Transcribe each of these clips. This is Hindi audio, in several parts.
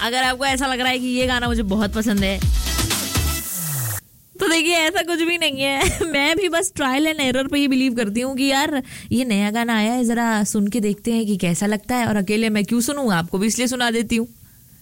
अगर आपको ऐसा लग रहा है कि ये गाना मुझे बहुत पसंद है तो देखिए ऐसा कुछ भी नहीं है। मैं भी बस ट्रायल एंड एरर पे ही बिलीव करती हूँ कि यार ये नया गाना आया है, जरा सुन के देखते हैं कि कैसा लगता है, और अकेले मैं क्यों सुनूं, आपको भी इसलिए सुना देती हूँ।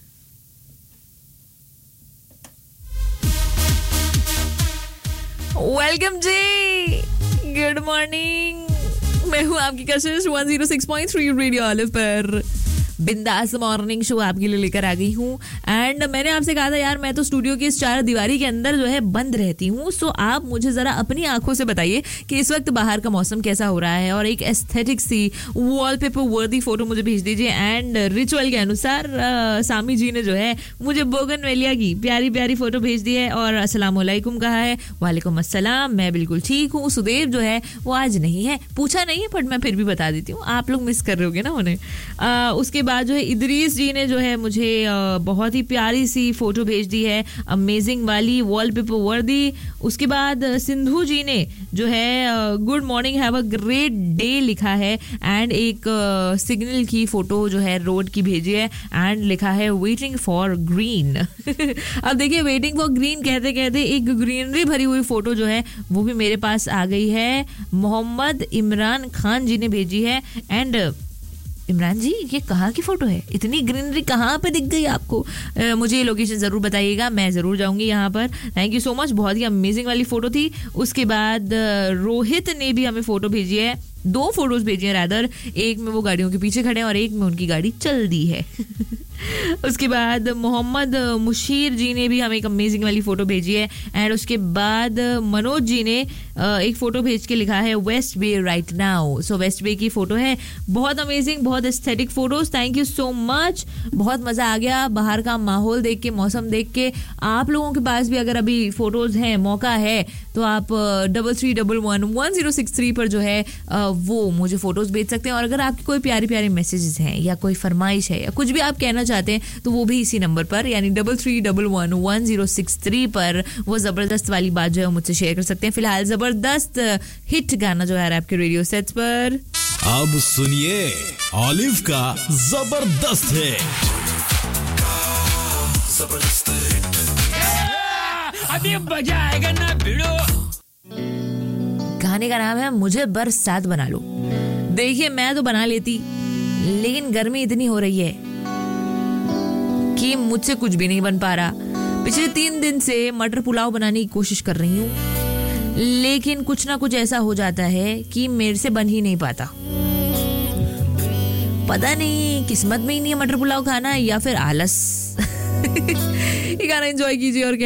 वेलकम जी, गुड मॉर्निंग। मैं हूँ आपकी कशिश 106.3 रेडियो ऑलिव पर बिंदास मॉर्निंग शो आपके लिए लेकर आ गई हूँ। एंड मैंने आपसे कहा था यार मैं तो स्टूडियो की इस चार दीवारी के अंदर जो है बंद रहती हूँ, सो आप मुझे जरा अपनी आंखों से बताइए कि इस वक्त बाहर का मौसम कैसा हो रहा है, और एक एस्थेटिक सी वॉलपेपर वर्दी फोटो मुझे भेज दीजिए। एंड रिचुअल के अनुसार सामी जी ने जो है मुझे बोगनवेलिया की प्यारी प्यारी फोटो भेज दी है और अस्सलाम वालेकुम कहा है। वालेकुम अस्सलाम, मैं बिल्कुल ठीक हूँ। सुदेव जो है वो आज नहीं है, पूछा नहीं है बट मैं फिर भी बता देती हूँ, आप लोग मिस कर रहे होगे ना उन्हें। उसके बाद जो है इदरीस जी ने जो है मुझे बहुत ही प्यारी सी फोटो भेज दी है, अमेजिंग वाली वॉलपेपर वर्दी। उसके बाद सिंधु जी ने जो है good morning, have a great day लिखा है, एंड एक सिग्नल की फोटो जो है रोड की भेजी है, एंड लिखा है वेटिंग फॉर ग्रीन। अब देखिए वेटिंग फॉर ग्रीन कहते कहते एक ग्रीनरी भरी हुई फोटो जो है वो भी मेरे पास आ गई है, मोहम्मद इमरान खान जी ने भेजी है। एंड इमरान जी ये कहाँ की फोटो है, इतनी ग्रीनरी कहाँ पे दिख गई आपको? मुझे ये लोकेशन जरूर बताइएगा, मैं जरूर जाऊंगी यहाँ पर। थैंक यू सो मच, बहुत ही अमेजिंग वाली फोटो थी। उसके बाद रोहित ने भी हमें फोटो भेजी है, दो फोटोज भेजी हैं रादर, एक में वो गाड़ियों के पीछे खड़े हैं और एक में उनकी गाड़ी चल दी है। उसके बाद मोहम्मद मुशीर जी ने भी हमें एक अमेजिंग वाली फोटो भेजी है। एंड उसके बाद मनोज जी ने एक फोटो भेज के लिखा है वेस्ट बे राइट नाउ। सो वेस्ट बे की फोटो है, बहुत अमेजिंग, बहुत aesthetic photos. Thank you so much, बहुत मजा आ गया बाहर का माहौल देख के, मौसम देख के। आप लोगों के पास भी अगर अभी फोटोज हैं, मौका है तो आप 33111063 पर जो है वो मुझे फोटोज भेज सकते हैं। और अगर आपकी कोई प्यारी प्यारी मैसेजेस हैं या कोई फरमाइश है या कुछ भी आप कहना चाहते हैं तो वो भी इसी नंबर पर यानी 33111063 पर वो जबरदस्त वाली बात जो है मुझसे शेयर कर सकते हैं। फिलहाल जबरदस्त हिट गाना जो है आपके रेडियो सेट्स पर अब सुनिए ऑलिव का जबरदस्त है। अभी मजा आएगा ना भिड़ो। गाने का नाम है मुझे बरसात बना लो। देखिए मैं तो बना लेती, लेकिन गर्मी इतनी हो रही है कि मुझसे कुछ भी नहीं बन पा रहा। पिछले 3 दिन से मटर पुलाव बनाने की कोशिश कर रही हूँ, लेकिन कुछ ना कुछ ऐसा हो जाता है कि मेरे से बन ही नहीं पाता। पता नहीं किस्मत में ही नहीं है मटर पुलाव खाना या फिर आलस। ये गाना एंजॉय कीजिए और